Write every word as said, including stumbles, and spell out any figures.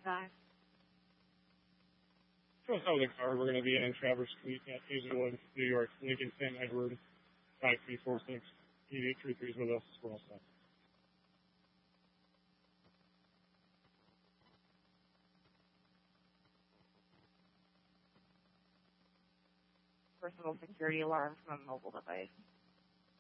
five. From out of the car, we're going to be in Traverse Street at Hazelwood, New York. Lincoln Sam Edward, five three four six. eight eight three three is with us. We're all set. Personal security alarm from a mobile device.